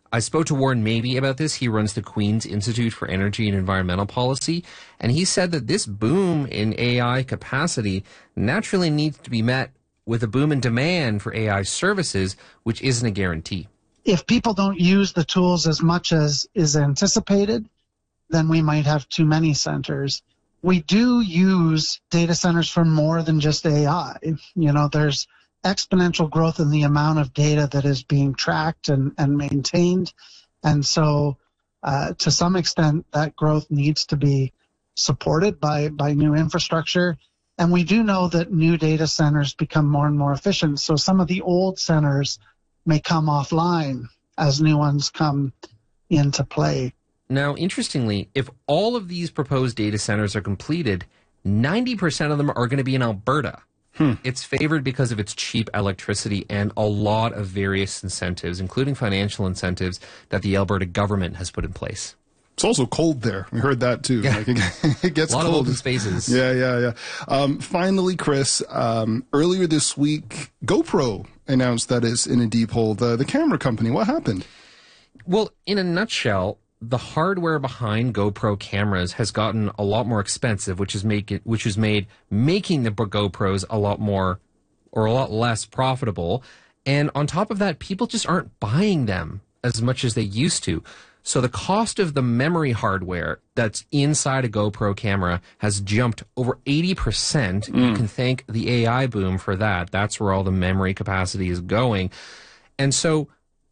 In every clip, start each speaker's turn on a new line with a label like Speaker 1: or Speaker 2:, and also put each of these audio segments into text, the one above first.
Speaker 1: I spoke to Warren Mabey about this. He runs the Queen's Institute for Energy and Environmental Policy, and he said that this boom in AI capacity naturally needs to be met with a boom in demand for AI services, which isn't a guarantee.
Speaker 2: If people don't use the tools as much as is anticipated, then we might have too many centers. We do use data centers for more than just AI. There's exponential growth in the amount of data that is being tracked and maintained. And so to some extent, that growth needs to be supported by new infrastructure. And we do know that new data centers become more and more efficient. So some of the old centers may come offline as new ones come into play.
Speaker 1: Now, interestingly, if all of these proposed data centers are completed, 90% of them are going to be in Alberta. It's favored because of its cheap electricity and a lot of various incentives, including financial incentives that the Alberta government has put in place.
Speaker 3: It's also cold there. We heard that too.
Speaker 1: Yeah.
Speaker 3: Like it gets
Speaker 1: cold. A lot
Speaker 3: cold.
Speaker 1: of open spaces.
Speaker 3: Yeah. Finally, Chris, earlier this week, GoPro announced that it's in a deep hole. The camera company. What happened?
Speaker 1: Well, in a nutshell, the hardware behind GoPro cameras has gotten a lot more expensive, which has made making the GoPros a lot less profitable. And on top of that, people just aren't buying them as much as they used to. So the cost of the memory hardware that's inside a GoPro camera has jumped over 80%. You can thank the AI boom for that. That's where all the memory capacity is going. And so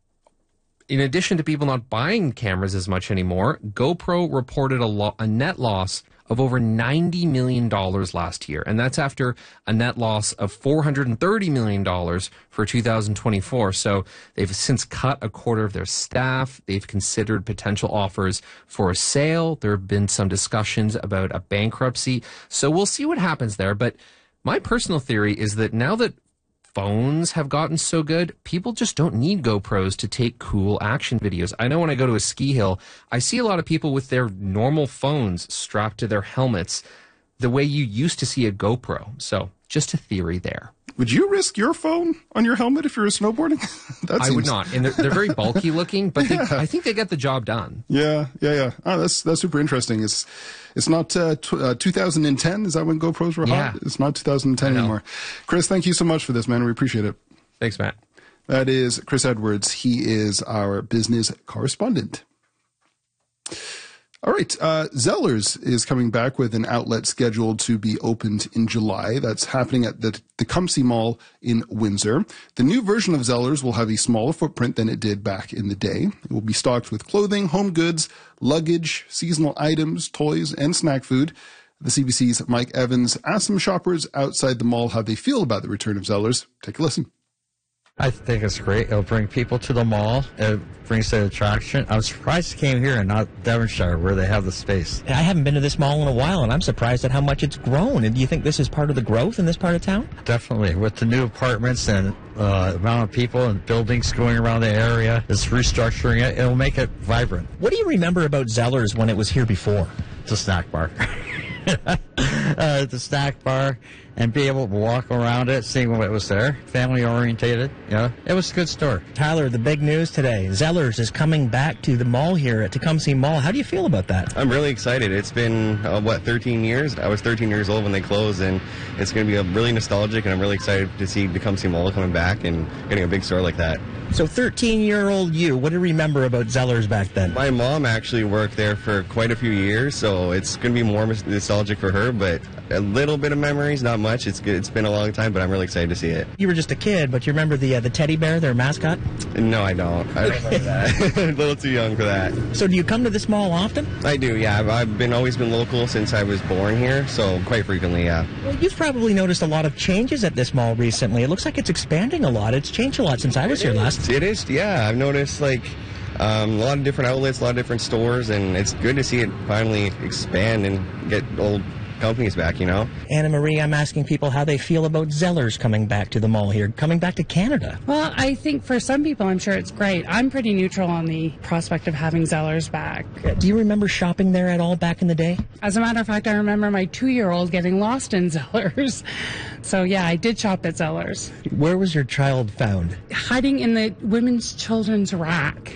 Speaker 1: in addition to people not buying cameras as much anymore, GoPro reported a net loss of over $90 million last year. And that's after a net loss of $430 million for 2024. So they've since cut a quarter of their staff. They've considered potential offers for a sale. There have been some discussions about a bankruptcy. So we'll see what happens there. But my personal theory is that now that phones have gotten so good, people just don't need GoPros to take cool action videos. I know when I go to a ski hill, I see a lot of people with their normal phones strapped to their helmets the way you used to see a GoPro. So just a theory there.
Speaker 3: Would you risk your phone on your helmet if you were snowboarding?
Speaker 1: I would not. And they're very bulky looking, but I think they get the job done.
Speaker 3: Yeah. Oh, that's super interesting. It's not 2010. Is that when GoPros were hot? It's not 2010 anymore. Chris, thank you so much for this, man. We appreciate it.
Speaker 1: Thanks, Matt.
Speaker 3: That is Chris Edwards. He is our business correspondent. All right. Zellers is coming back with an outlet scheduled to be opened in July. That's happening at the Tecumseh Mall in Windsor. The new version of Zellers will have a smaller footprint than it did back in the day. It will be stocked with clothing, home goods, luggage, seasonal items, toys, and snack food. The CBC's Mike Evans asked some shoppers outside the mall how they feel about the return of Zellers. Take a listen.
Speaker 4: I think it's great. It'll bring people to the mall. It brings the attraction. I'm surprised it came here and not Devonshire, where they have the space.
Speaker 5: I haven't been to this mall in a while, and I'm surprised at how much it's grown. And do you think this is part of the growth in this part of town?
Speaker 4: Definitely. With the new apartments and amount of people and buildings going around the area, it's restructuring it. It'll make it vibrant.
Speaker 5: What do you remember about Zellers when it was here before?
Speaker 4: The snack bar. The snack bar, and be able to walk around it, seeing what was there. Family orientated, it was a good store.
Speaker 5: Tyler, the big news today, Zellers is coming back to the mall here at Tecumseh Mall. How do you feel about that?
Speaker 6: I'm really excited. It's been, 13 years? I was 13 years old when they closed, and it's going to be really nostalgic, and I'm really excited to see Tecumseh Mall coming back and getting a big store like that.
Speaker 5: So 13-year-old you, what do you remember about Zellers back then?
Speaker 6: My mom actually worked there for quite a few years, so it's going to be more nostalgic for her, but a little bit of memories, not much. It's good. It's been a long time, but I'm really excited to see it.
Speaker 5: You were just a kid, but you remember the teddy bear, their mascot?
Speaker 6: No, I don't. I don't remember that. A little too young for that.
Speaker 5: So do you come to this mall often?
Speaker 6: I do, yeah. I've always been local since I was born here, so quite frequently, yeah.
Speaker 5: Well, you've probably noticed a lot of changes at this mall recently. It looks like it's expanding a lot. It's changed a lot since I was here last.
Speaker 6: It is, yeah. I've noticed, a lot of different outlets, a lot of different stores, and it's good to see it finally expand and get old companies back,
Speaker 5: Anna Marie, I'm asking people how they feel about Zellers coming back to the mall here, coming back to Canada.
Speaker 7: Well, I think for some people, I'm sure it's great. I'm pretty neutral on the prospect of having Zellers back.
Speaker 5: Do you remember shopping there at all back in the day?
Speaker 7: As a matter of fact, I remember my 2-year-old getting lost in Zellers. So, yeah, I did shop at Zellers.
Speaker 5: Where was your child found?
Speaker 7: Hiding in the women's children's rack.